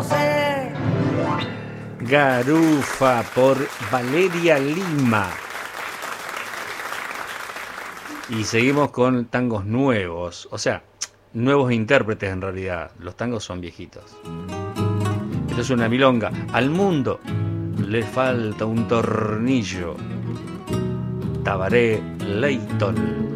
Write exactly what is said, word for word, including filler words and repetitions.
sé. Garufa por Valeria Lima. Y seguimos con tangos nuevos, o sea, nuevos intérpretes en realidad. Los tangos son viejitos. Esto es una milonga. Al mundo le falta un tornillo. Tabaré Leighton.